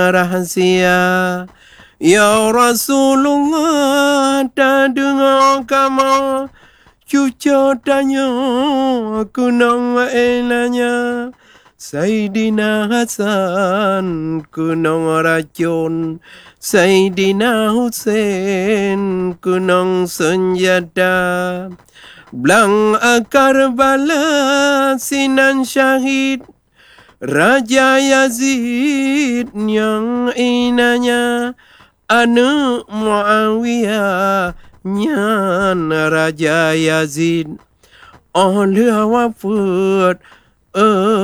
rahasia. Ya Rasulullah, tak dengar kamu cucu tanya kunong enanya. Sayyidina Hasan kunong racun, Sayyidina Hussein kunong senjata. Belang Karbala sinan syahid, Raja Yazid yang inanya anak Muawiyah nyan Raja Yazid oleh wafat